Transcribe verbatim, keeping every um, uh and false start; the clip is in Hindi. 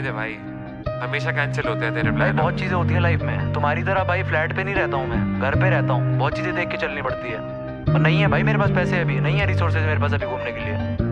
दे भाई, हमेशा कैंसिल होते हैं तेरे भाई प्लान। बहुत चीजें होती है लाइफ में, तुम्हारी तरह भाई फ्लैट पे नहीं रहता हूँ मैं, घर पे रहता हूँ, बहुत चीजें देख के चलनी पड़ती है। और नहीं है भाई मेरे पास पैसे, अभी नहीं है रिसोर्सेज मेरे पास अभी घूमने के लिए।